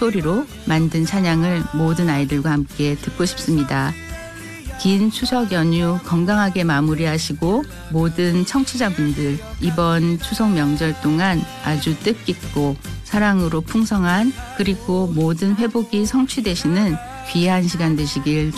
소리로 만든 찬양을 모든 아이들과 함께 듣고 싶습니다. 긴 추석 연휴 건강하게 마무리하시고 모든 청취자분들 이번 추석 명절 동안 아주 뜻깊고 사랑으로 풍성한 그리고 모든 회복이 성취되시는 귀한 시간 되시길